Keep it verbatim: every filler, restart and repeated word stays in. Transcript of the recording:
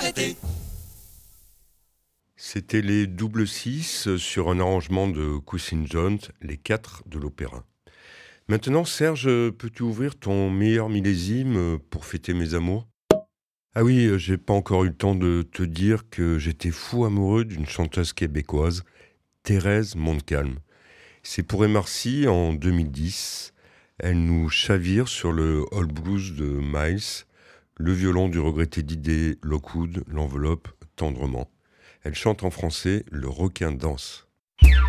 regretter. C'était les double six sur un arrangement de Quincy Jones, les quatre de l'opéra. Maintenant, Serge, peux-tu ouvrir ton meilleur millésime pour fêter mes amours ? Ah oui, j'ai pas encore eu le temps de te dire que j'étais fou amoureux d'une chanteuse québécoise, Thérèse Montcalm. C'est pour Marcy en deux mille dix. Elle nous chavire sur le All Blues de Miles. Le violon du regretté Didier Lockwood l'enveloppe tendrement. Elle chante en français « Le requin danse ».